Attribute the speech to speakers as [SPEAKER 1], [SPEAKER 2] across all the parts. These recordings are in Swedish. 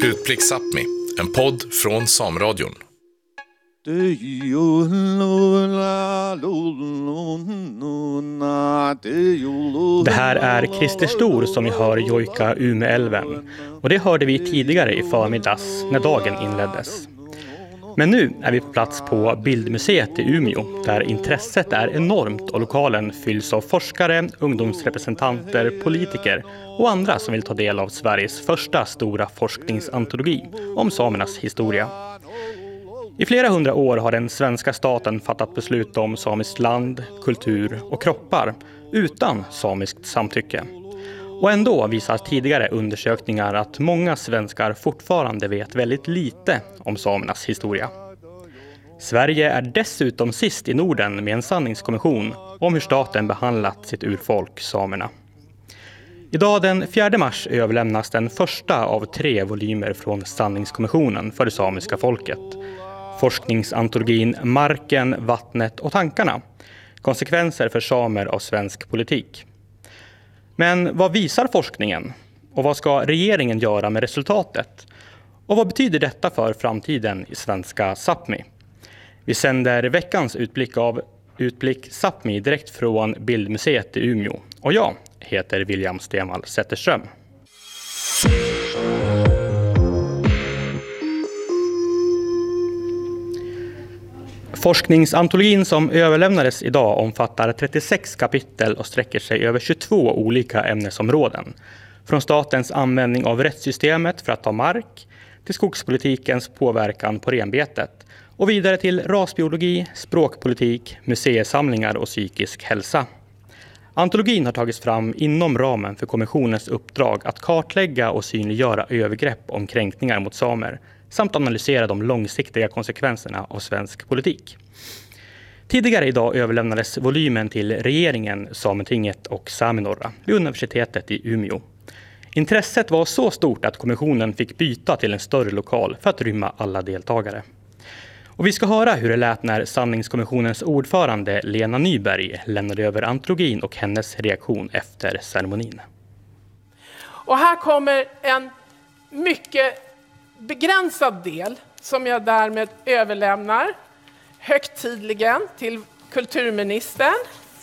[SPEAKER 1] Utblick Sápmi, en podd från Sameradion.
[SPEAKER 2] Det här är Christer Stor som vi hör jojka Umeälven. Och det hörde vi tidigare i förmiddags när dagen inleddes. Men nu är vi på plats på Bildmuseet i Umeå där intresset är enormt och lokalen fylls av forskare, ungdomsrepresentanter, politiker och andra som vill ta del av Sveriges första stora forskningsantologi om samernas historia. I flera hundra år har den svenska staten fattat beslut om samiskt land, kultur och kroppar utan samiskt samtycke. Och ändå visar tidigare undersökningar att många svenskar fortfarande vet väldigt lite om samernas historia. Sverige är dessutom sist i Norden med en sanningskommission om hur staten behandlat sitt urfolk, samerna. Idag den 4 mars överlämnas den första av 3 volymer från sanningskommissionen för det samiska folket. Forskningsantologin Marken, vattnet och tankarna. Konsekvenser för samer av svensk politik. Men vad visar forskningen? Och vad ska regeringen göra med resultatet? Och vad betyder detta för framtiden i svenska Sápmi? Vi sänder veckans utblick av Utblick Sápmi direkt från Bildmuseet i Umeå. Och jag heter William Stenvall Zetterström. Forskningsantologin som överlämnades idag omfattar 36 kapitel och sträcker sig över 22 olika ämnesområden. Från statens användning av rättssystemet för att ta mark till skogspolitikens påverkan på renbetet och vidare till rasbiologi, språkpolitik, museisamlingar och psykisk hälsa. Antologin har tagits fram inom ramen för kommissionens uppdrag att kartlägga och synliggöra övergrepp om kränkningar mot samer samt analysera de långsiktiga konsekvenserna av svensk politik. Tidigare idag överlämnades volymen till regeringen, Sametinget och Saminorra vid universitetet i Umeå. Intresset var så stort att kommissionen fick byta till en större lokal för att rymma alla deltagare. Och vi ska höra hur det lät när sanningskommissionens ordförande Lena Nyberg lämnade över antologin och hennes reaktion efter ceremonin.
[SPEAKER 3] Och här kommer en mycket begränsad del som jag därmed överlämnar högtidligen till kulturministern,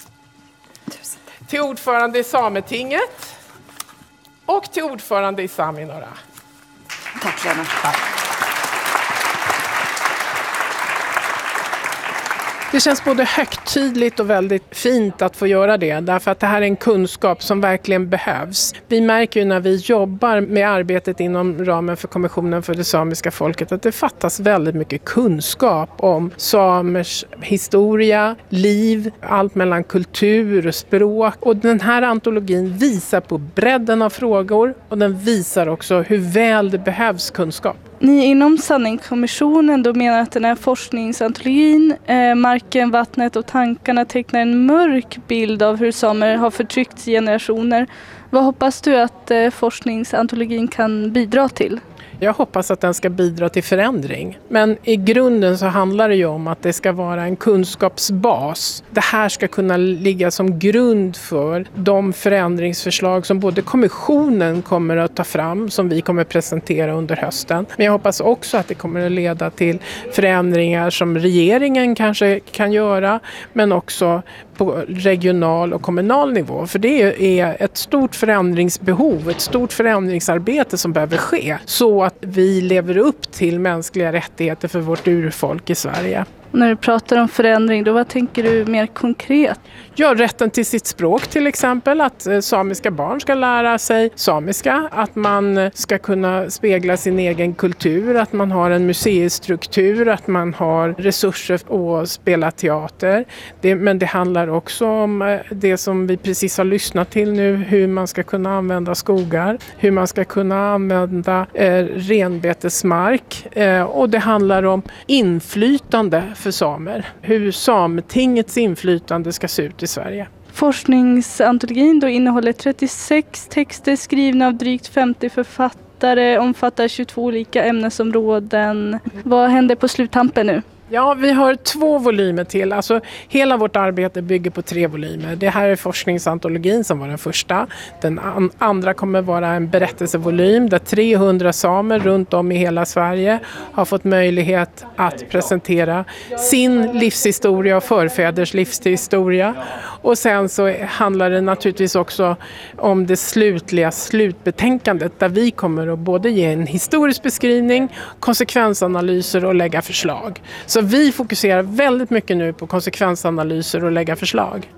[SPEAKER 3] till ordförande i Sametinget och till ordförande i Saminorra.
[SPEAKER 4] Tack Lena.
[SPEAKER 3] Det känns både högtidligt och väldigt fint att få göra det, därför att det här är en kunskap som verkligen behövs. Vi märker ju när vi jobbar med arbetet inom ramen för kommissionen för det samiska folket att det fattas väldigt mycket kunskap om samers historia, liv, allt mellan kultur och språk. Och den här antologin visar på bredden av frågor och den visar också hur väl det behövs kunskap.
[SPEAKER 4] Ni inom sanningskommissionen då menar att den här forskningsantologin, marken, vattnet och tankarna tecknar en mörk bild av hur samer har förtryckts i generationer. Vad hoppas du att forskningsantologin kan bidra till?
[SPEAKER 3] Jag hoppas att den ska bidra till förändring. Men i grunden så handlar det ju om att det ska vara en kunskapsbas. Det här ska kunna ligga som grund för de förändringsförslag som både kommissionen kommer att ta fram, som vi kommer att presentera under hösten. Men jag hoppas också att det kommer att leda till förändringar som regeringen kanske kan göra, men också på regional och kommunal nivå. För det är ett stort förändringsbehov, ett stort förändringsarbete som behöver ske så att vi lever upp till mänskliga rättigheter för vårt urfolk i Sverige.
[SPEAKER 4] När du pratar om förändring, då vad tänker du mer konkret?
[SPEAKER 3] Ja, rätten till sitt språk till exempel, att samiska barn ska lära sig samiska, att man ska kunna spegla sin egen kultur, att man har en museistruktur, att man har resurser att spela teater. Men det handlar också om det som vi precis har lyssnat till nu, hur man ska kunna använda skogar, hur man ska kunna använda renbetesmark och det handlar om inflytande för samer, hur Sametingets inflytande ska se ut i Sverige.
[SPEAKER 4] Forskningsantologin då innehåller 36 texter skrivna av drygt 50 författare, omfattar 22 olika ämnesområden. Vad händer på sluttampen nu?
[SPEAKER 3] Ja, vi har 2 volymer till. Alltså, hela vårt arbete bygger på 3 volymer. Det här är forskningsantologin som var den första. Den andra kommer vara en berättelsevolym där 300 samer runt om i hela Sverige har fått möjlighet att presentera sin livshistoria och förfäders livshistoria. Och sen så handlar det naturligtvis också om det slutbetänkandet där vi kommer att både ge en historisk beskrivning, konsekvensanalyser och lägga förslag. Så vi fokuserar väldigt mycket nu på konsekvensanalyser och lägga förslag.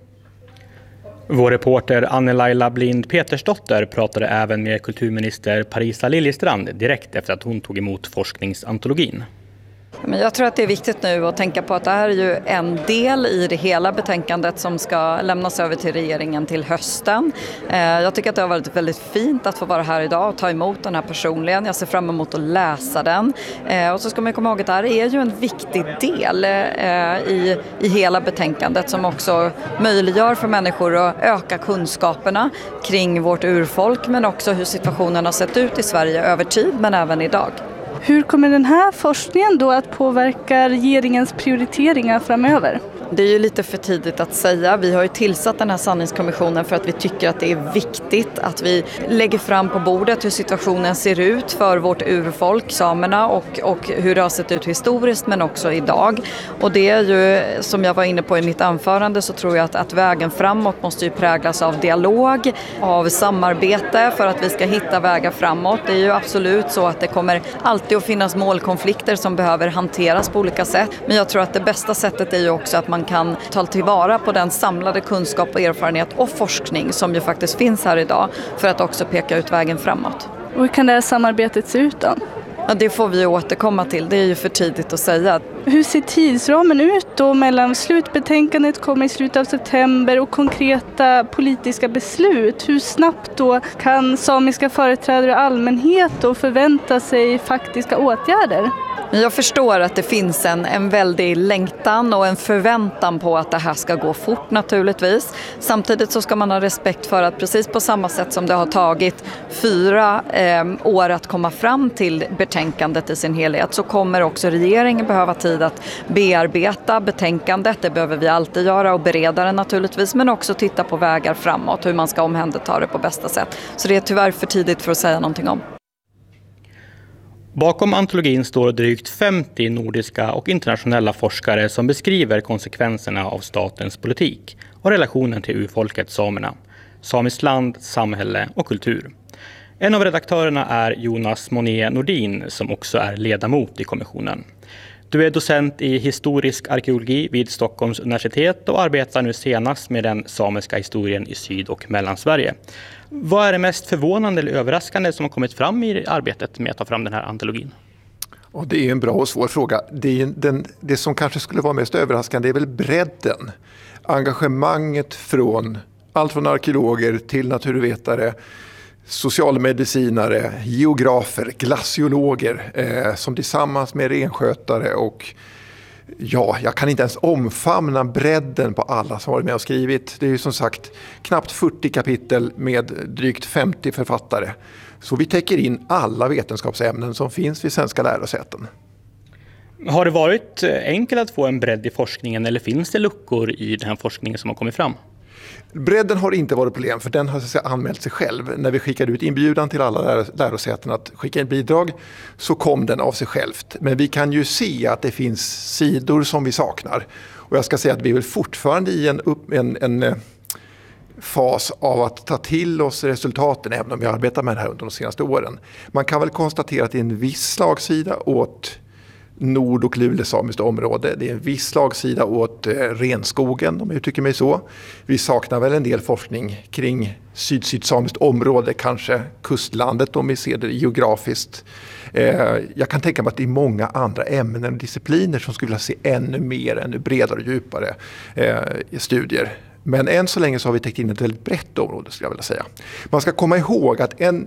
[SPEAKER 2] Vår reporter Anne-Laila Blind Petersdotter pratade även med kulturminister Parisa Liljestrand direkt efter att hon tog emot forskningsantologin.
[SPEAKER 5] Men jag tror att det är viktigt nu att tänka på att det här är ju en del i det hela betänkandet som ska lämnas över till regeringen till hösten. Jag tycker att det har varit väldigt fint att få vara här idag och ta emot den här personligen. Jag ser fram emot att läsa den. Och så ska man komma ihåg att det här är ju en viktig del i hela betänkandet som också möjliggör för människor att öka kunskaperna kring vårt urfolk men också hur situationen har sett ut i Sverige över tid men även idag.
[SPEAKER 4] Hur kommer den här forskningen då att påverka regeringens prioriteringar framöver?
[SPEAKER 5] Det är ju lite för tidigt att säga. Vi har ju tillsatt den här sanningskommissionen för att vi tycker att det är viktigt att vi lägger fram på bordet hur situationen ser ut för vårt urfolk, samerna och hur det har sett ut historiskt men också idag. Och det är ju, som jag var inne på i mitt anförande, så tror jag att vägen framåt måste ju präglas av dialog, av samarbete för att vi ska hitta vägar framåt. Det är ju absolut så att det kommer alltid att finnas målkonflikter som behöver hanteras på olika sätt. Men jag tror att det bästa sättet är ju också att man kan ta tillvara på den samlade kunskap och erfarenhet och forskning som ju faktiskt finns här idag för att också peka ut vägen framåt.
[SPEAKER 4] Och hur kan det här samarbetet se ut då?
[SPEAKER 5] Ja, det får vi återkomma till. Det är ju för tidigt att säga.
[SPEAKER 4] Hur ser tidsramen ut då mellan slutbetänkandet kommer i slutet av september och konkreta politiska beslut? Hur snabbt då kan samiska företrädare och allmänhet då förvänta sig faktiska åtgärder?
[SPEAKER 5] Jag förstår att det finns en väldig längtan och en förväntan på att det här ska gå fort naturligtvis. Samtidigt så ska man ha respekt för att precis på samma sätt som det har tagit 4 år att komma fram till betänkandet i sin helhet så kommer också regeringen behöva tid att bearbeta betänkandet. Det behöver vi alltid göra och bereda det naturligtvis, men också titta på vägar framåt, hur man ska omhänderta det på bästa sätt. Så det är tyvärr för tidigt för att säga någonting om.
[SPEAKER 2] Bakom antologin står drygt 50 nordiska och internationella forskare som beskriver konsekvenserna av statens politik och relationen till urfolket samerna, samiskt land, samhälle och kultur. En av redaktörerna är Jonas Monet Nordin som också är ledamot i kommissionen. Du är docent i historisk arkeologi vid Stockholms universitet och arbetar nu senast med den samiska historien i Syd- och Mellansverige. Vad är det mest förvånande eller överraskande som har kommit fram i arbetet med att ta fram den här antologin?
[SPEAKER 6] Och det är en bra och svår fråga. Det som kanske skulle vara mest överraskande är väl bredden. Engagemanget från allt från arkeologer till naturvetare, socialmedicinare, geografer, glaciologer som tillsammans med renskötare och jag kan inte ens omfamna bredden på alla som varit med och skrivit. Det är ju som sagt knappt 40 kapitel med drygt 50 författare. Så vi täcker in alla vetenskapsämnen som finns vid svenska lärosäten.
[SPEAKER 2] Har det varit enkelt att få en bredd i forskningen eller finns det luckor i den här forskningen som har kommit fram?
[SPEAKER 6] Bredden har inte varit problem för den har så att säga anmält sig själv. När vi skickade ut inbjudan till alla lärosäten att skicka in bidrag så kom den av sig självt. Men vi kan ju se att det finns sidor som vi saknar. Och jag ska säga att vi är väl fortfarande i en fas av att ta till oss resultaten även om vi arbetar med det här under de senaste åren. Man kan väl konstatera att det är en viss slagsida åt Nord- och Luleå-samiskt område. Det är en viss slagsida åt renskogen, om jag uttrycker mig så. Vi saknar väl en del forskning kring sydsamiskt område, kanske kustlandet om vi ser det geografiskt. Jag kan tänka mig att det är många andra ämnen och discipliner som skulle vilja se ännu mer, ännu bredare och djupare studier. Men än så länge så har vi täckt in ett väldigt brett område skulle jag vilja säga. Man ska komma ihåg att en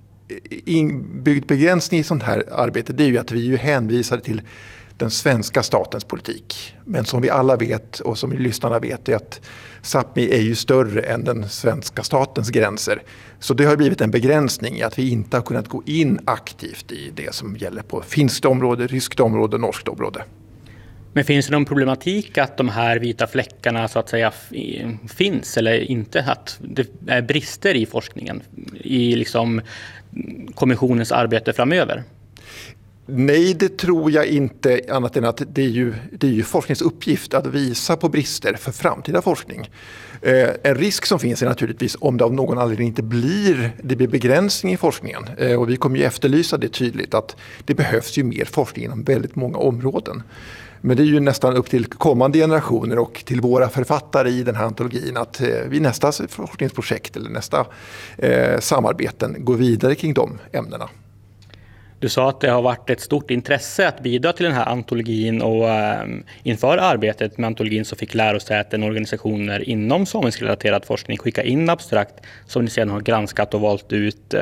[SPEAKER 6] inbyggd begränsning i sånt här arbete det är ju att vi är hänvisade till den svenska statens politik. Men som vi alla vet och som lyssnarna vet är att Sápmi är ju större än den svenska statens gränser. Så det har blivit en begränsning i att vi inte har kunnat gå in aktivt i det som gäller på finskt område, ryskt område, norskt område.
[SPEAKER 2] Men finns det någon problematik att de här vita fläckarna så att säga finns eller inte? Att det är brister i forskningen, i liksom kommissionens arbete framöver?
[SPEAKER 6] Nej, det tror jag inte, annat än att det är ju forskningens uppgift att visa på brister för framtida forskning. En risk som finns är naturligtvis om det av någon anledning inte blir begränsning i forskningen. Och vi kommer ju efterlysa det tydligt att det behövs ju mer forskning inom väldigt många områden. Men det är ju nästan upp till kommande generationer och till våra författare i den här antologin att vid nästa forskningsprojekt eller nästa samarbeten går vidare kring de ämnena.
[SPEAKER 2] Du sa att det har varit ett stort intresse att bidra till den här antologin och inför arbetet med antologin så fick lärosäten och organisationer inom samisk-relaterad forskning skicka in abstrakt som ni sedan har granskat och valt ut.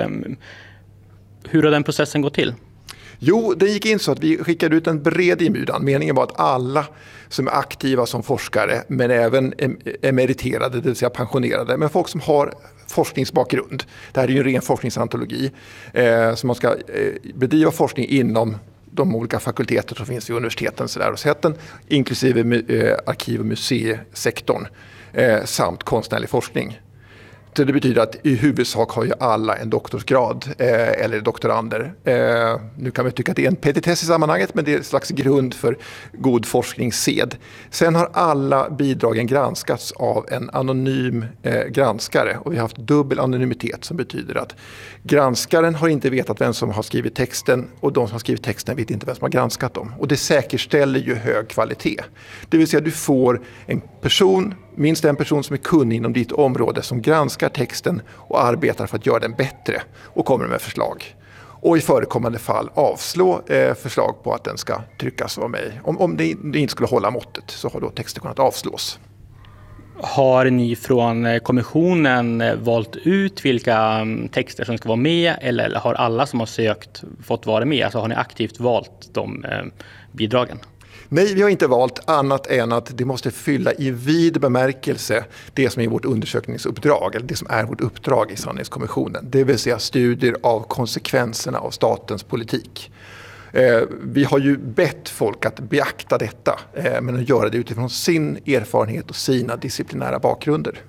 [SPEAKER 2] Hur har den processen gått till?
[SPEAKER 6] Jo, det gick in så att vi skickade ut en bred inbjudan. Meningen var att alla som är aktiva som forskare men även emeriterade, det vill säga pensionerade, men folk som har forskningsbakgrund. Det här är ju en ren forskningsantologi. Så man ska bedriva forskning inom de olika fakulteter som finns i universitetens lärosäten, inklusive arkiv- och museisektorn samt konstnärlig forskning. Så det betyder att i huvudsak har ju alla en doktorsgrad eller doktorander. Nu kan vi tycka att det är en petitess i sammanhanget, men det är en slags grund för god forskningssed. Sen har alla bidragen granskats av en anonym granskare och vi har haft dubbel anonymitet som betyder att granskaren har inte vetat vem som har skrivit texten och de som har skrivit texten vet inte vem som har granskat dem. Och det säkerställer ju hög kvalitet. Det vill säga du får en person, minst en person som är kunnig inom ditt område som granskar texten och arbetar för att göra den bättre och kommer med förslag. Och i förekommande fall avslå förslag på att den ska tryckas av mig. Om det inte skulle hålla måttet så har då texten kunnat avslås.
[SPEAKER 2] Har ni från kommissionen valt ut vilka texter som ska vara med eller har alla som har sökt fått vara med? Alltså har ni aktivt valt de bidragen?
[SPEAKER 6] Nej, vi har inte valt annat än att det måste fylla i vid bemärkelse det som är vårt undersökningsuppdrag, eller det som är vårt uppdrag i sanningskommissionen. Det vill säga studier av konsekvenserna av statens politik. Vi har ju bett folk att beakta detta, men att göra det utifrån sin erfarenhet och sina disciplinära bakgrunder.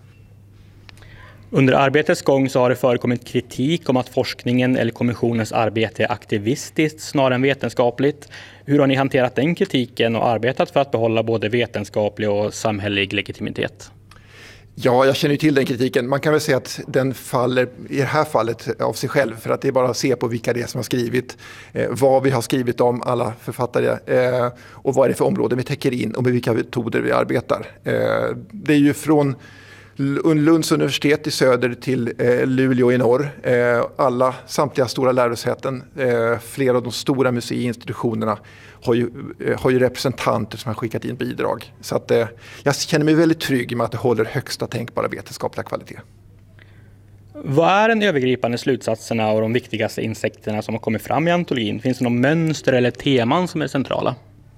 [SPEAKER 2] Under arbetets gång så har det förekommit kritik om att forskningen eller kommissionens arbete är aktivistiskt snarare än vetenskapligt. Hur har ni hanterat den kritiken och arbetat för att behålla både vetenskaplig och samhällelig legitimitet?
[SPEAKER 6] Ja, jag känner ju till den kritiken. Man kan väl säga att den faller i det här fallet av sig själv för att det är bara att se på vilka det är som har skrivit, vad vi har skrivit om alla författare och vad är det för områden vi täcker in och med vilka metoder vi arbetar. Det är ju från Lunds universitet i söder till Luleå i norr. Samtliga stora lärosäten, flera av de stora museiinstitutionerna har ju representanter som har skickat in bidrag. Så att, jag känner mig väldigt trygg med att det håller högsta tänkbara vetenskapliga kvalitet.
[SPEAKER 2] Vad är den övergripande slutsatserna och de viktigaste insikterna som har kommit fram i antologin? Finns det någon mönster eller teman som är centrala?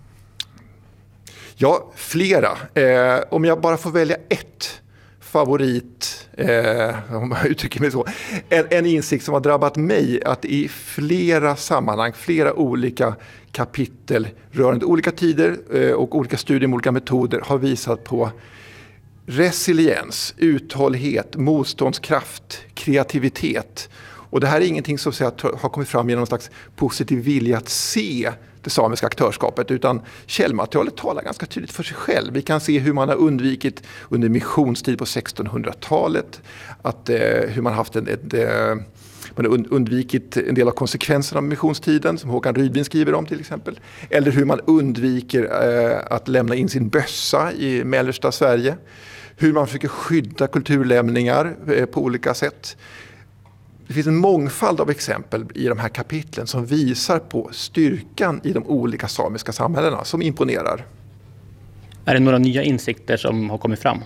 [SPEAKER 6] Ja, flera. Om jag bara får välja ett favorit, om jag uttrycker mig så, en insikt som har drabbat mig att i flera sammanhang, flera olika kapitel rörande olika tider och olika studier med olika metoder har visat på resiliens, uthållighet, motståndskraft, kreativitet. Och det här är ingenting som har kommit fram genom någon slags positiv vilja att se det samiska aktörskapet, utan källmaterialet talar ganska tydligt för sig själv. Vi kan se hur man har undvikit under missionstid på 1600-talet, hur man haft man har undvikit en del av konsekvenserna av missionstiden som Håkan Rydvin skriver om till exempel. Eller hur man undviker att lämna in sin bössa i mellersta Sverige. Hur man försöker skydda kulturlämningar på olika sätt. Det finns en mångfald av exempel i de här kapitlen som visar på styrkan i de olika samiska samhällena som imponerar.
[SPEAKER 2] Är det några nya insikter som har kommit fram?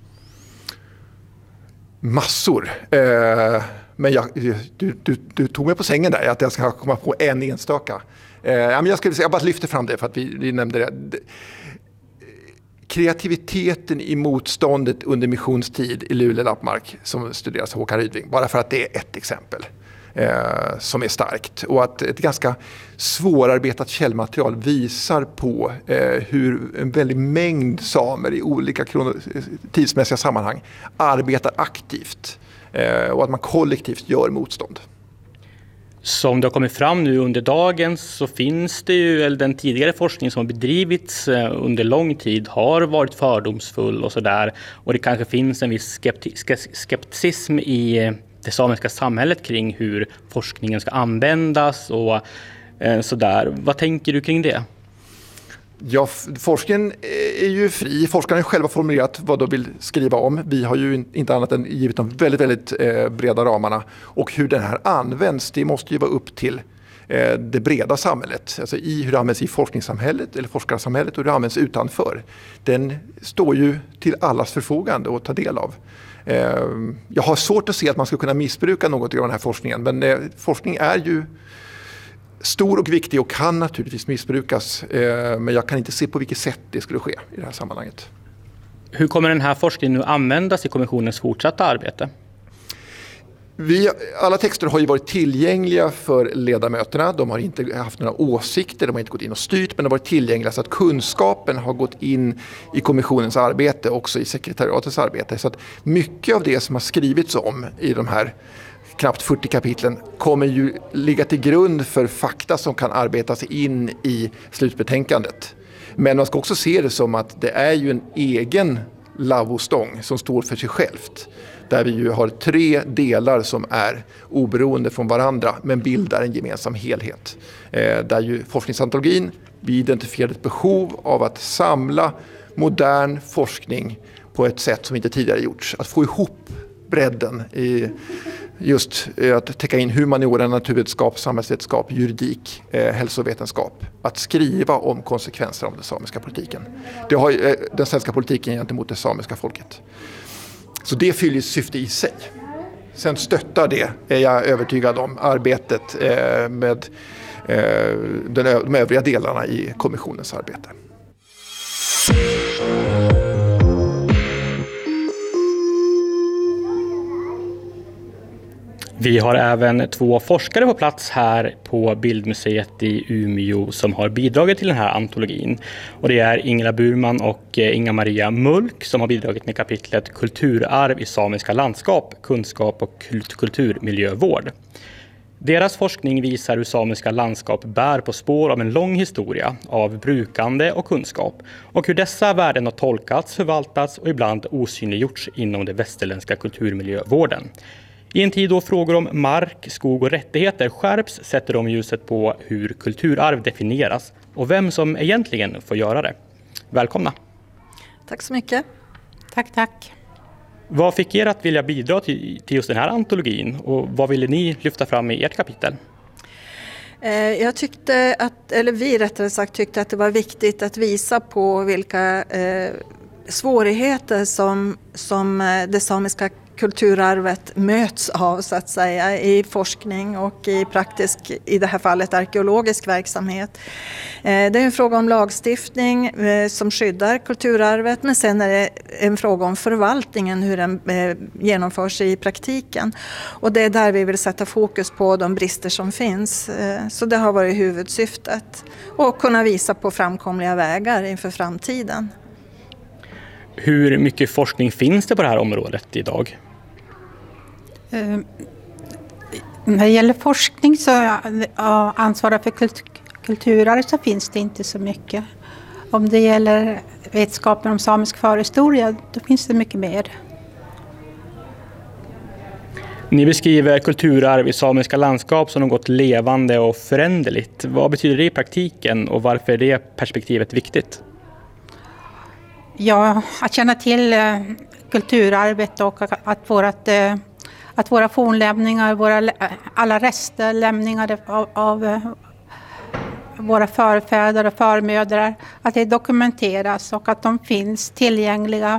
[SPEAKER 6] Massor. Men du tog mig på sängen där att jag ska komma på en enstaka. Jag bara lyfter fram det för att vi nämnde det. Kreativiteten i motståndet under missionstid i Luleå Lappmark som studeras av Håkan Rydving, bara för att det är ett exempel. som är starkt. Och att ett ganska svårarbetat källmaterial visar på hur en väldig mängd samer i olika tidsmässiga sammanhang arbetar aktivt och att man kollektivt gör motstånd.
[SPEAKER 2] Som det har kommit fram nu under dagen så finns det ju, eller den tidigare forskning som har bedrivits under lång tid har varit fördomsfull och sådär. Och det kanske finns en viss skepticism i det samiska samhället kring hur forskningen ska användas och sådär. Vad tänker du kring det?
[SPEAKER 6] Ja, forskningen är ju fri. Forskarna har själva formulerat vad de vill skriva om. Vi har ju inte annat än givit dem väldigt, väldigt breda ramarna. Och hur den här används, det måste ju vara upp till det breda samhället. Alltså hur det används i forskningssamhället eller forskarsamhället och hur det används utanför. Den står ju till allas förfogande att ta del av. Jag har svårt att se att man ska kunna missbruka något av den här forskningen. Men forskning är ju stor och viktig och kan naturligtvis missbrukas. Men jag kan inte se på vilket sätt det skulle ske i det här sammanhanget.
[SPEAKER 2] Hur kommer den här forskningen nu användas i kommissionens fortsatta arbete?
[SPEAKER 6] Alla texter har ju varit tillgängliga för ledamöterna. De har inte haft några åsikter, de har inte gått in och styrt, men de har varit tillgängliga så att kunskapen har gått in i kommissionens arbete, också i sekretariatets arbete. Så att mycket av det som har skrivits om i de här knappt 40 kapitlen kommer ju ligga till grund för fakta som kan arbetas in i slutbetänkandet. Men man ska också se det som att det är ju en egen lavostång som står för sig självt. Där vi ju har 3 delar som är oberoende från varandra men bildar en gemensam helhet. Där ju forskningsantologin, vi identifierade ett behov av att samla modern forskning på ett sätt som inte tidigare gjorts. Att få ihop bredden i just att täcka in humaniora, naturvetenskap, samhällsvetenskap, juridik, hälsovetenskap. Att skriva om konsekvenser av den samiska politiken. Det har den svenska politiken gentemot det samiska folket. Så det fyller syfte i sig. Sen stöttar det, är jag övertygad om, arbetet med de övriga delarna i kommissionens arbete.
[SPEAKER 2] Vi har även 2 forskare på plats här på Bildmuseet i Umeå som har bidragit till den här antologin. Och det är Ingela Burman och Inga-Maria Mulk som har bidragit med kapitlet Kulturarv i samiska landskap, kunskap och kulturmiljövård. Deras forskning visar hur samiska landskap bär på spår av en lång historia av brukande och kunskap och hur dessa värden har tolkats, förvaltats och ibland osynliggjorts inom den västerländska kulturmiljövården. I en tid då frågor om mark, skog och rättigheter skärps sätter de ljuset på hur kulturarv definieras och vem som egentligen får göra det. Välkomna!
[SPEAKER 7] Tack så mycket.
[SPEAKER 2] Tack. Vad fick er att vilja bidra till just den här antologin och vad ville ni lyfta fram i ert kapitel?
[SPEAKER 7] Jag tyckte vi rättare sagt tyckte att det var viktigt att visa på vilka svårigheter som det samiska kulturarvet möts av så att säga i forskning och i praktisk, i det här fallet arkeologisk verksamhet. Det är en fråga om lagstiftning som skyddar kulturarvet, men sen är det en fråga om förvaltningen, hur den genomförs i praktiken. Och det är där vi vill sätta fokus på de brister som finns. Så det har varit huvudsyftet. Och kunna visa på framkomliga vägar inför framtiden.
[SPEAKER 2] Hur mycket forskning finns det på det här området idag?
[SPEAKER 8] När det gäller forskning så ansvarar för kulturarv så finns det inte så mycket. Om det gäller vetskapen om samisk förhistoria då finns det mycket mer.
[SPEAKER 2] Ni beskriver kulturarv i samiska landskap som något levande och föränderligt. Vad betyder det i praktiken och varför är det perspektivet viktigt?
[SPEAKER 8] Ja, att känna till kulturarvet och att våra fornlämningar, alla rester, lämningar av våra förfäder och förmödrar, att det dokumenteras och att de finns tillgängliga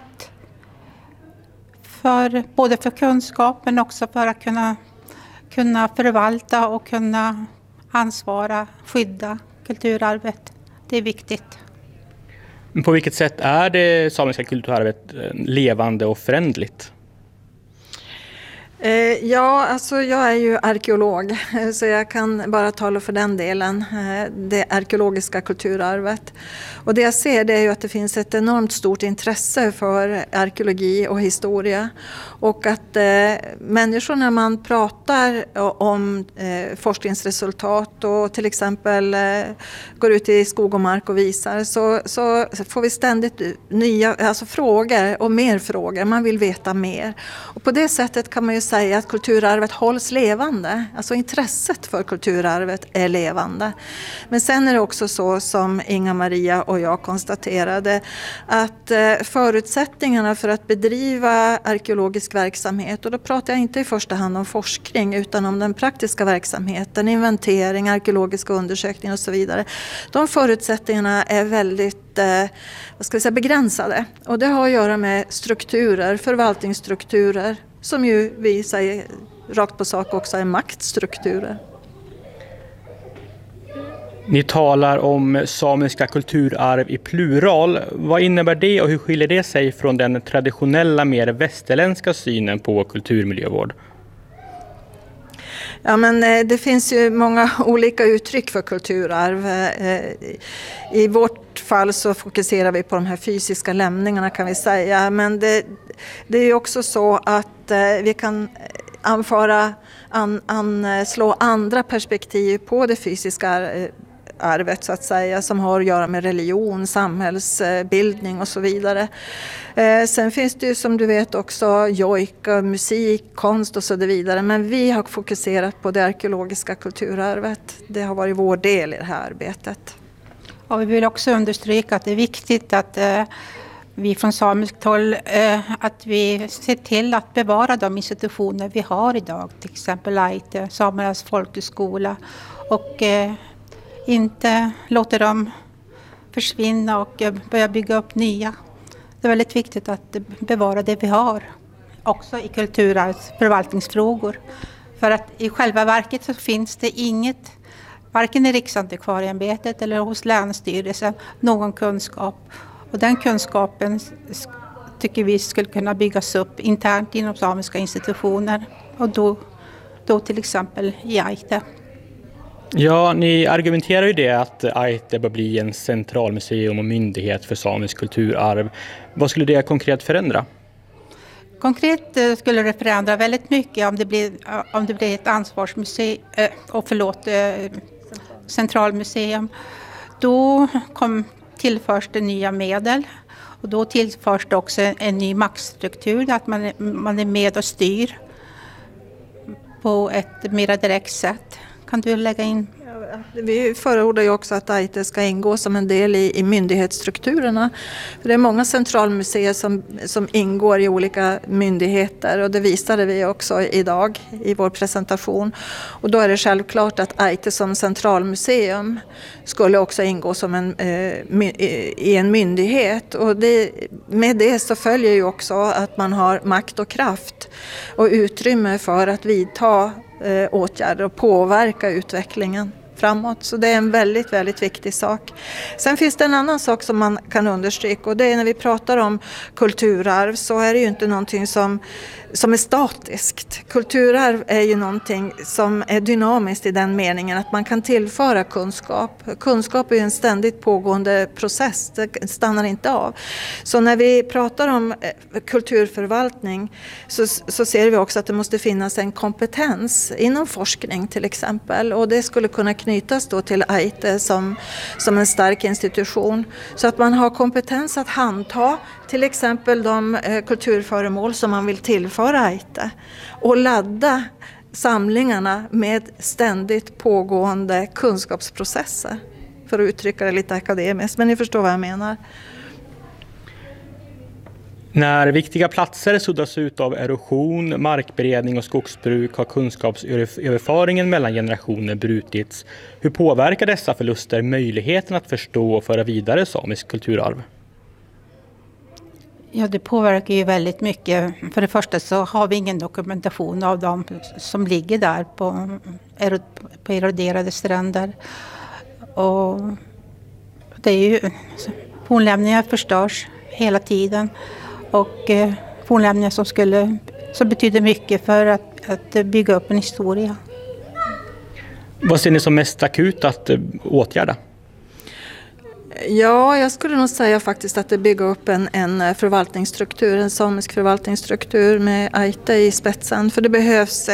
[SPEAKER 8] både för kunskap men också för att kunna förvalta och kunna ansvara, skydda kulturarvet. Det är viktigt.
[SPEAKER 2] På vilket sätt är det samiska kulturarvet levande och föränderligt?
[SPEAKER 7] Ja, alltså jag är ju arkeolog så jag kan bara tala för den delen, det arkeologiska kulturarvet. Och det jag ser det är ju att det finns ett enormt stort intresse för arkeologi och historia och att människor när man pratar om forskningsresultat och till exempel går ut i skog och mark och visar så får vi ständigt nya frågor och mer frågor, man vill veta mer. Och på det sättet kan man ju säga att kulturarvet hålls levande. Alltså intresset för kulturarvet är levande. Men sen är det också så som Inga-Maria och jag konstaterade att förutsättningarna för att bedriva arkeologisk verksamhet, och då pratar jag inte i första hand om forskning utan om den praktiska verksamheten, inventering, arkeologiska undersökningar och så vidare. De förutsättningarna är väldigt begränsade. Och det har att göra med strukturer, förvaltningsstrukturer, som ju vi säger rakt på sak också är maktstrukturer.
[SPEAKER 2] Ni talar om samiska kulturarv i plural. Vad innebär det och hur skiljer det sig från den traditionella mer västerländska synen på kulturmiljövård?
[SPEAKER 7] Ja, men det finns ju många olika uttryck för kulturarv. I vårt fall så fokuserar vi på de här fysiska lämningarna kan vi säga. Men det är ju också så att vi kan anslå andra perspektiv på det fysiska arvet så att säga, som har att göra med religion, samhällsbildning och så vidare. Sen finns det ju som du vet också jojka, musik, konst och så vidare, men vi har fokuserat på det arkeologiska kulturarvet. Det har varit vår del i det här arbetet.
[SPEAKER 8] Och vi vill också understryka att det är viktigt att vi från samiskt håll att vi ser till att bevara de institutioner vi har idag, till exempel Ájtte, Samernas folkhögskola, och inte låter dem försvinna och börja bygga upp nya. Det är väldigt viktigt att bevara det vi har, också i kulturarvsförvaltningsfrågor. För att i själva verket så finns det inget, varken i Riksantikvarieämbetet eller hos Länsstyrelsen, någon kunskap. Och den kunskapen tycker vi skulle kunna byggas upp internt inom samiska institutioner. Och då till exempel i Ájtte.
[SPEAKER 2] Ja, ni argumenterar ju det att Ájtte bör bli en centralmuseum och myndighet för samisk kulturarv. Vad skulle det konkret förändra?
[SPEAKER 8] Konkret skulle det förändra väldigt mycket om det blir ett ansvarsmuseum centralmuseum. Då tillförs det nya medel och då tillförs det också en ny maktstruktur, att man är med och styr på ett mer direkt sätt. Kan du lägga in?
[SPEAKER 7] Vi förordar ju också att Ájtte ska ingå som en del i myndighetsstrukturerna. För det är många centralmuseer som ingår i olika myndigheter och det visade vi också idag i vår presentation. Och då är det självklart att Ájtte som centralmuseum skulle också ingå som i en myndighet. Och med det så följer ju också att man har makt och kraft och utrymme för att vidta åtgärder och påverka utvecklingen framåt. Så det är en väldigt, väldigt viktig sak. Sen finns det en annan sak som man kan understryka och det är när vi pratar om kulturarv så är det ju inte någonting som är statiskt. Kulturarv är ju någonting som är dynamiskt i den meningen att man kan tillföra kunskap. Kunskap är ju en ständigt pågående process, det stannar inte av. Så när vi pratar om kulturförvaltning så ser vi också att det måste finnas en kompetens inom forskning till exempel och det skulle kunna knytas då till Ájtte som en stark institution så att man har kompetens att handha till exempel de kulturföremål som man vill tillföra Ájtte och ladda samlingarna med ständigt pågående kunskapsprocesser för att uttrycka det lite akademiskt, men ni förstår vad jag menar.
[SPEAKER 2] När viktiga platser suddas ut av erosion, markberedning och skogsbruk har kunskapsöverföringen mellan generationer brutits. Hur påverkar dessa förluster möjligheten att förstå och föra vidare samisk kulturarv?
[SPEAKER 8] Ja, det påverkar ju väldigt mycket. För det första så har vi ingen dokumentation av dem som ligger där på eroderade stränder. Och det är ju, fornlämningar förstörs hela tiden. Och fornlämningar som skulle som betyder mycket för att bygga upp en historia.
[SPEAKER 2] Vad ser ni som mest akut att åtgärda?
[SPEAKER 7] Ja, jag skulle nog säga faktiskt att det bygger upp en förvaltningsstruktur, en samisk förvaltningsstruktur med Ájtte i spetsen. För det behövs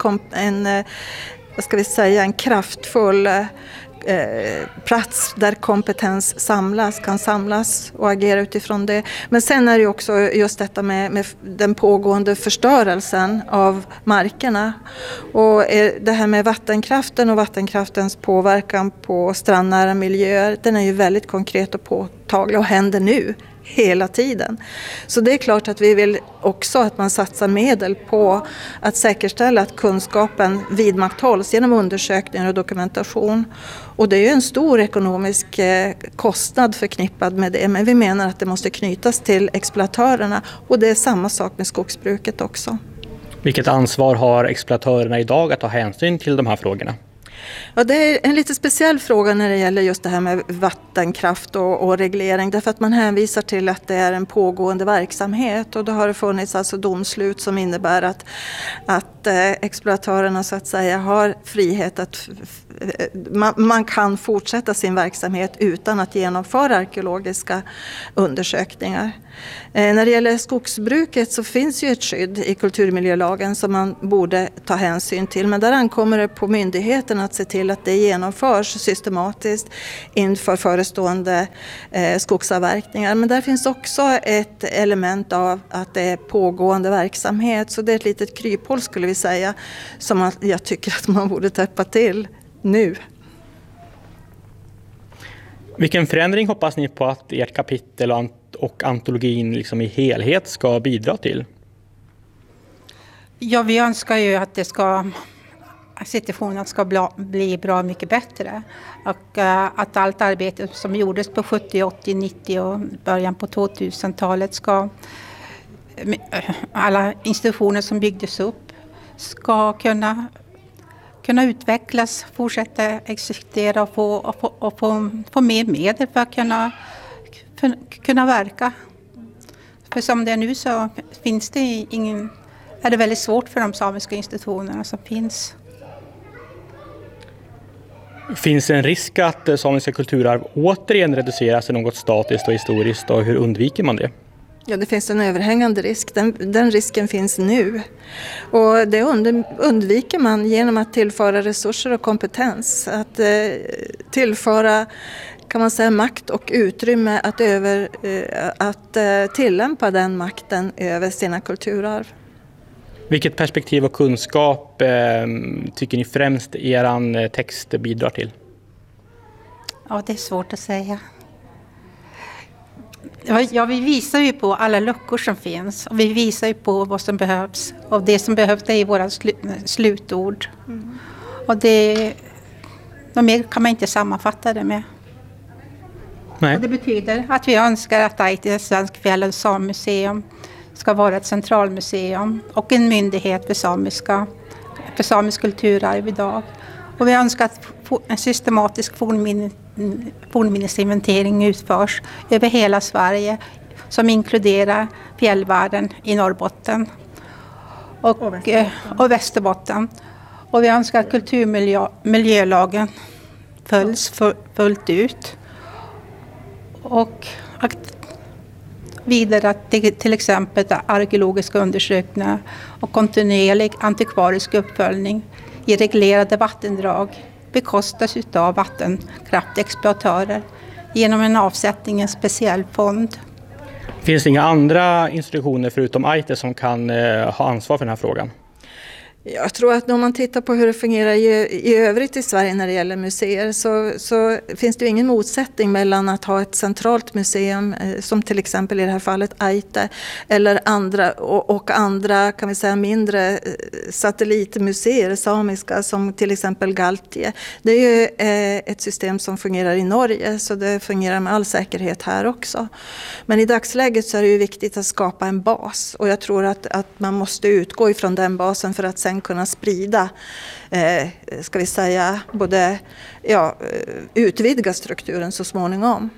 [SPEAKER 7] en kraftfull plats där kompetens kan samlas och agera utifrån det. Men sen är det också just detta med den pågående förstörelsen av markerna. Och det här med vattenkraften och vattenkraftens påverkan på strandnära miljöer, den är ju väldigt konkret och påtaglig och händer nu. Hela tiden. Så det är klart att vi vill också att man satsar medel på att säkerställa att kunskapen vidmakthålls genom undersökningar och dokumentation. Och det är ju en stor ekonomisk kostnad förknippad med det, men vi menar att det måste knytas till exploatörerna och det är samma sak med skogsbruket också.
[SPEAKER 2] Vilket ansvar har exploatörerna idag att ta hänsyn till de här frågorna?
[SPEAKER 7] Ja, det är en lite speciell fråga när det gäller just det här med vattenkraft och reglering. Därför att man hänvisar till att det är en pågående verksamhet. Och då har det funnits alltså domslut som innebär att exploatörerna så att säga har frihet att man kan fortsätta sin verksamhet utan att genomföra arkeologiska undersökningar. När det gäller skogsbruket så finns ju ett skydd i kulturmiljölagen som man borde ta hänsyn till. Men där ankommer det på myndigheten att se till att det genomförs systematiskt inför förestående skogsavverkningar. Men där finns också ett element av att det är pågående verksamhet. Så det är ett litet kryphål skulle vi säga som jag tycker att man borde täppa till nu.
[SPEAKER 2] Vilken förändring hoppas ni på att ert kapitel och antologin liksom i helhet ska bidra till?
[SPEAKER 8] Ja, vi önskar ju att situationen ska bli bra mycket bättre. Och att allt arbete som gjordes på 70, 80, 90 och början på 2000-talet alla institutioner som byggdes upp ska kunna utvecklas, fortsätta existera och få mer medel för att kunna verka. För som det är nu så är det väldigt svårt för de samiska institutionerna som finns.
[SPEAKER 2] Finns det en risk att samiska kulturarv återigen reduceras till något statiskt och historiskt och hur undviker man det?
[SPEAKER 7] Ja, det finns en överhängande risk. Den risken finns nu. Och det undviker man genom att tillföra resurser och kompetens. Att tillföra, kan man säga, makt och utrymme att tillämpa den makten över sina kulturarv.
[SPEAKER 2] Vilket perspektiv och kunskap tycker ni främst eran text bidrar till?
[SPEAKER 8] Ja, det är svårt att säga. Ja, vi visar ju på alla luckor som finns och vi visar ju på vad som behövs. Och det som behövs är våra slutord. Mm. Och något mer kan man inte sammanfatta det med.
[SPEAKER 2] Nej.
[SPEAKER 8] Och det betyder att vi önskar att Ájtte Svensk fjäll- och sammuseum ska vara ett centralmuseum och en myndighet för samisk kulturarv idag. Och vi önskar att en systematisk fornminnesinventering utförs över hela Sverige som inkluderar fjällvärlden i Norrbotten och Västerbotten. Och vi önskar att kulturmiljölagen följs fullt ut och vidare att till exempel arkeologiska undersökningar och kontinuerlig antikvarisk uppföljning i reglerade vattendrag bekostas av vattenkraftexploatörer genom en avsättning i en speciell fond.
[SPEAKER 2] Finns det inga andra institutioner förutom Ájtte som kan ha ansvar för den här frågan?
[SPEAKER 7] Jag tror att om man tittar på hur det fungerar i övrigt i Sverige när det gäller museer så finns det ju ingen motsättning mellan att ha ett centralt museum som till exempel i det här fallet Ájtte eller andra kan vi säga mindre satellitmuseer samiska som till exempel Galtie. Det är ju ett system som fungerar i Norge så det fungerar med all säkerhet här också. Men i dagsläget så är det ju viktigt att skapa en bas och jag tror att man måste utgå ifrån den basen för att sen kunna sprida, ska vi säga, utvidga strukturen så småningom.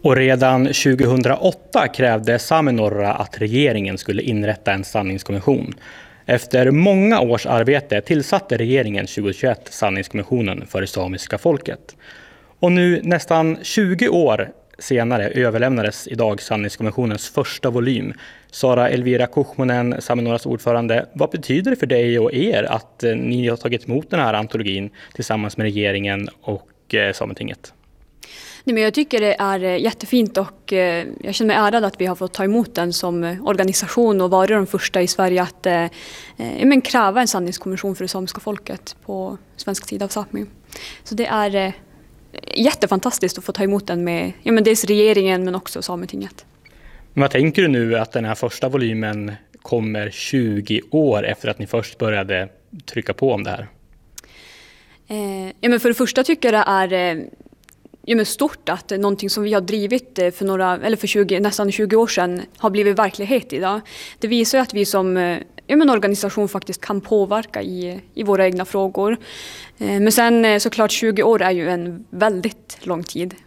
[SPEAKER 2] Och redan 2008 krävde Sami Norra att regeringen skulle inrätta en sanningskommission. Efter många års arbete tillsatte regeringen 2021 sanningskommissionen för det samiska folket. Och nu nästan 20 år senare överlämnades idag sanningskommissionens första volym. Sara Elvira Kuchmonen, Sami Norras ordförande, vad betyder det för dig och er att ni har tagit emot den här antologin tillsammans med regeringen och Sametinget?
[SPEAKER 9] Nej, men jag tycker det är jättefint och jag känner mig ärad att vi har fått ta emot den som organisation och vara de första i Sverige att kräva en sanningskommission för det samiska folket på svensk sida av Sápmi. Så det är jättefantastiskt att få ta emot den med dels regeringen men också Sametinget.
[SPEAKER 2] Men vad tänker du nu att den här första volymen kommer 20 år efter att ni först började trycka på om det här?
[SPEAKER 9] Men för det första tycker jag det är stort att någonting som vi har drivit för nästan 20 år sedan har blivit verklighet idag. Det visar ju att vi som organisation faktiskt kan påverka i våra egna frågor. Men sen såklart 20 år är ju en väldigt lång tid.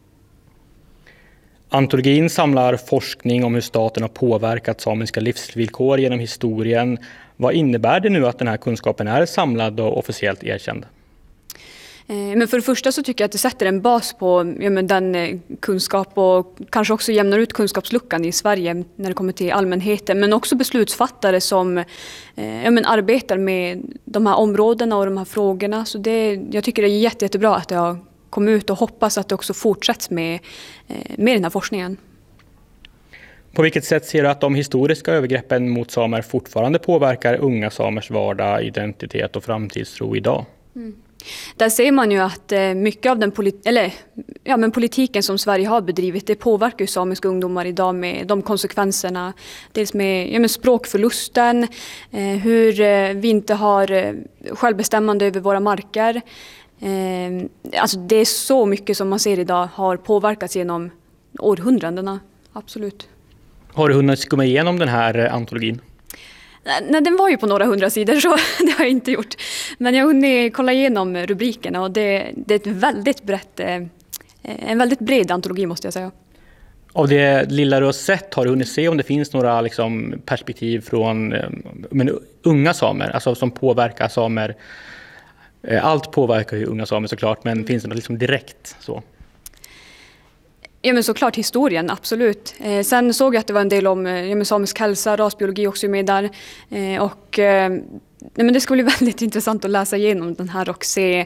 [SPEAKER 2] Antologin samlar forskning om hur staten har påverkat samiska livsvillkor genom historien. Vad innebär det nu att den här kunskapen är samlad och officiellt erkänd?
[SPEAKER 9] Men för det första så tycker jag att det sätter en bas på den kunskap och kanske också jämnar ut kunskapsluckan i Sverige när det kommer till allmänheten. Men också beslutsfattare som arbetar med de här områdena och de här frågorna. Så jag tycker det är jättebra att det har kommit ut och hoppas att det också fortsätts med den här forskningen.
[SPEAKER 2] På vilket sätt ser du att de historiska övergreppen mot samer fortfarande påverkar unga samers vardag, identitet och framtidstro idag?
[SPEAKER 9] Där ser man ju att mycket av den politiken som Sverige har bedrivit, det påverkar ju samiska ungdomar idag med de konsekvenserna. Dels med språkförlusten, hur vi inte har självbestämmande över våra marker. Alltså det är så mycket som man ser idag har påverkats genom århundradena, absolut.
[SPEAKER 2] Har du hunnit skumma igenom den här antologin?
[SPEAKER 9] Nej, den var ju på några 100 sidor så det har jag inte gjort. Men jag har hunnit kolla igenom rubrikerna och det är en väldigt bred antologi måste jag säga. Av det lilla du har sett, har du hunnit se om det finns några perspektiv från unga samer, alltså som påverkar samer? Allt påverkar ju unga samer såklart, men finns det något direkt så? Ja, men såklart historien, absolut. Sen såg jag att det var en del om samisk hälsa, rasbiologi också med där. Men det ska bli väldigt intressant att läsa igenom den här och se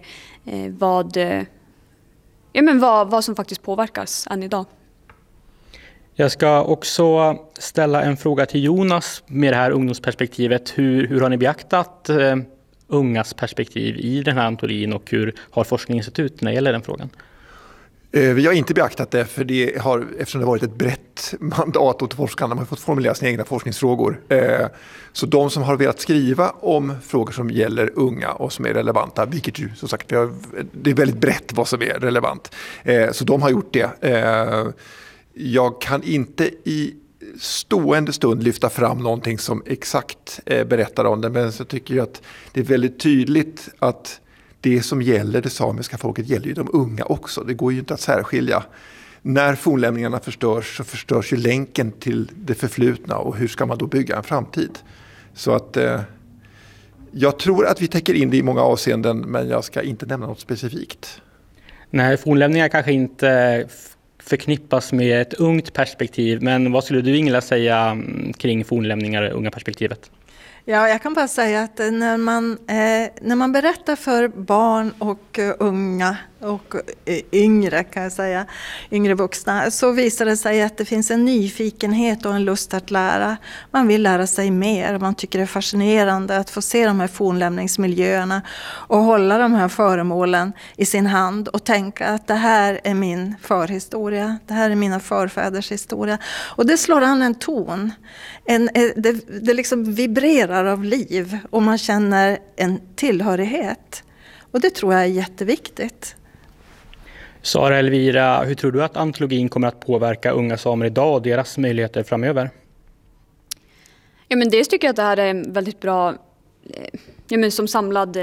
[SPEAKER 9] vad som faktiskt påverkas än idag. Jag ska också ställa en fråga till Jonas med det här ungdomsperspektivet. Hur har ni beaktat ungas perspektiv i den här antologin och hur har forskningen sett ut när det gäller den frågan?
[SPEAKER 6] Vi har inte beaktat det eftersom det har varit ett brett mandat åt forskarna. De har fått formulera sina egna forskningsfrågor. Så de som har velat skriva om frågor som gäller unga och som är relevanta, vilket ju som sagt det är väldigt brett vad som är relevant. Så de har gjort det. Jag kan inte i stående stund lyfta fram någonting som exakt berättar om det, men så tycker jag att det är väldigt tydligt att det som gäller det samiska folket gäller ju de unga också. Det går ju inte att särskilja. När fornlämningarna förstörs så förstörs ju länken till det förflutna och hur ska man då bygga en framtid? Så att jag tror att vi täcker in det i många avseenden, men jag ska inte nämna något specifikt. Nej, fornlämningar kanske inte förknippas med ett ungt perspektiv, men vad skulle du Ingela säga kring fornlämningar och unga perspektivet?
[SPEAKER 7] Ja, jag kan bara säga att när man berättar för barn och unga och yngre kan jag säga, yngre vuxna, så visar det sig att det finns en nyfikenhet och en lust att lära. Man vill lära sig mer, man tycker det är fascinerande att få se de här fornlämningsmiljöerna och hålla de här föremålen i sin hand och tänka att det här är min förhistoria, det här är mina förfäders historia. Och det slår an en ton, det liksom vibrerar av liv och man känner en tillhörighet. Och det tror jag är jätteviktigt.
[SPEAKER 2] Sara Elvira, hur tror du att antologin kommer att påverka unga samer idag och deras möjligheter framöver? Ja, men dels tycker jag att det här är en väldigt bra som samlad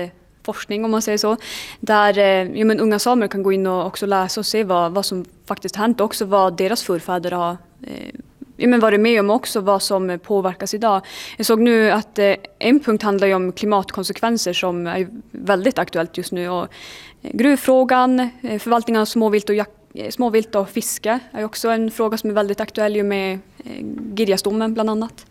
[SPEAKER 9] forskning om man säger så. Där unga samer kan gå in och också läsa och se vad som faktiskt hänt och också vad deras förfäder har varit med om också, vad som påverkas idag. Jag såg nu att en punkt handlar ju om klimatkonsekvenser som är väldigt aktuellt just nu. Och gruvfrågan, förvaltningen av småvilt och fiske är också en fråga som är väldigt aktuell med Girjasdomen bland annat.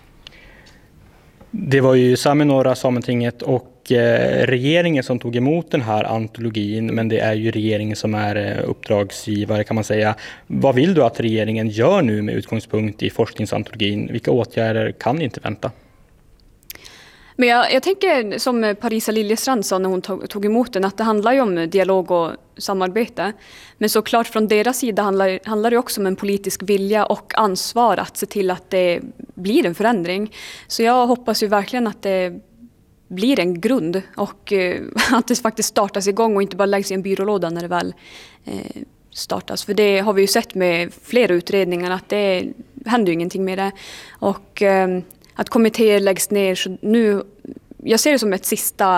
[SPEAKER 2] Det var ju Samenorra, Sametinget och regeringen som tog emot den här antologin, men det är ju regeringen som är uppdragsgivare kan man säga. Vad vill du att regeringen gör nu med utgångspunkt i forskningsantologin? Vilka åtgärder kan inte vänta?
[SPEAKER 9] Men jag tänker som Parisa Liljestrand sa när hon tog emot den, att det handlar ju om dialog och samarbete. Men såklart från deras sida handlar det också om en politisk vilja och ansvar att se till att det blir en förändring. Så jag hoppas ju verkligen att det blir en grund och att det faktiskt startas igång och inte bara läggs i en byrålåda när det väl startas. För det har vi ju sett med flera utredningar att det händer ju ingenting med det. Och att kommittéer läggs ner. Så nu, jag ser det som ett sista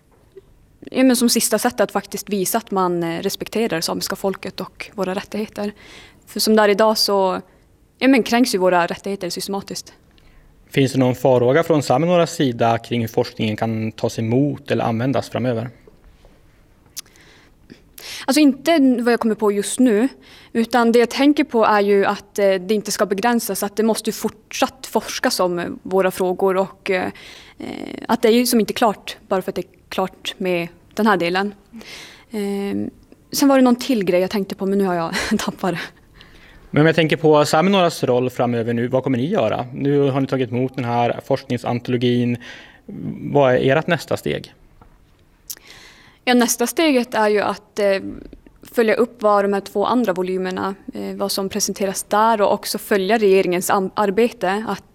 [SPEAKER 9] sätt att faktiskt visa att man respekterar samiska folket och våra rättigheter. För som där idag så kränks ju våra rättigheter systematiskt.
[SPEAKER 2] Finns det någon farhåga från Samenorras sida kring hur forskningen kan tas emot eller användas framöver?
[SPEAKER 9] Alltså inte vad jag kommer på just nu, utan det jag tänker på är ju att det inte ska begränsas, att det måste fortsatt forskas om våra frågor och att det är ju som inte klart bara för att det är klart med den här delen. Sen var det någon till grej jag tänkte på, men nu har jag tappat det.
[SPEAKER 2] Men om jag tänker på Samenorras roll framöver nu, vad kommer ni göra? Nu har ni tagit emot den här forskningsantologin. Vad är ert nästa steg?
[SPEAKER 9] Ja, nästa steget är ju att följa upp vad de här 2 andra volymerna, vad som presenteras där och också följa regeringens arbete. Att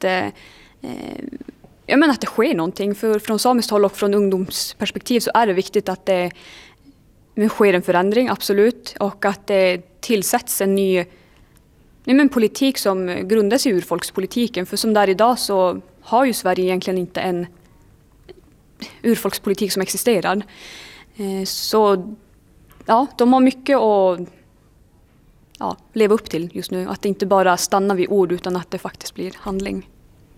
[SPEAKER 9] det sker någonting. För från samiskt håll och från ungdomsperspektiv så är det viktigt att det sker en förändring, absolut. Och att det tillsätts en ny politik som grundas i urfolkspolitiken. För som där idag så har ju Sverige egentligen inte en urfolkspolitik som existerar. Så ja, de har mycket att leva upp till just nu. Att det inte bara stannar vid ord utan att det faktiskt blir handling.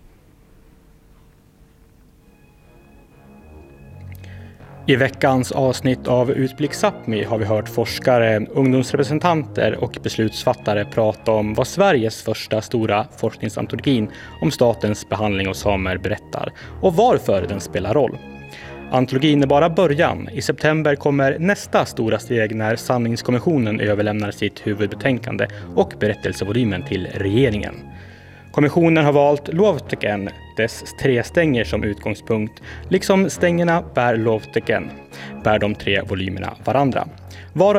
[SPEAKER 2] I veckans avsnitt av Utblick Sápmi har vi hört forskare, ungdomsrepresentanter och beslutsfattare prata om vad Sveriges första stora forskningsantologin om statens behandling av samer berättar och varför den spelar roll. Antologin är bara början. I september kommer nästa stora steg när Sanningskommissionen överlämnar sitt huvudbetänkande och berättelsevolymen till regeringen. Kommissionen har valt Lovteken, dess 3 stänger som utgångspunkt. Liksom stängerna bär Lovteken, bär de 3 volymerna varandra. Var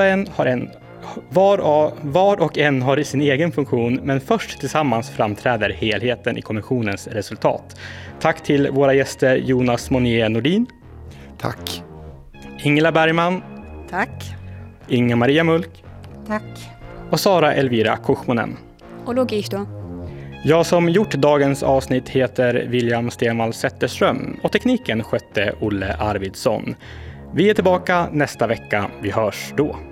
[SPEAKER 2] och en har sin egen funktion, men först tillsammans framträder helheten i kommissionens resultat. Tack till våra gäster Jonas Monnier Nordin.
[SPEAKER 6] Tack.
[SPEAKER 2] Ingela Bergman.
[SPEAKER 7] Tack.
[SPEAKER 2] Inga-Maria Mulk.
[SPEAKER 8] Tack.
[SPEAKER 2] Och Sara Elvira Kuchmonen.
[SPEAKER 9] Och Logisto.
[SPEAKER 2] Jag som gjort dagens avsnitt heter William Stenvall Zetterström och tekniken skötte Olle Arvidsson. Vi är tillbaka nästa vecka. Vi hörs då.